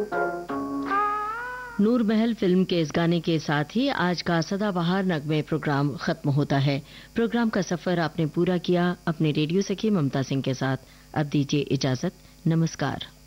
नूर महल film के इस गाने के साथ ही आज का सदाबहार नगमे प्रोग्राम खत्म होता है। प्रोग्राम का सफर आपने पूरा किया अपने रेडियो सखी ममता सिंह के साथ। अब दीजिए इजाजत। नमस्कार।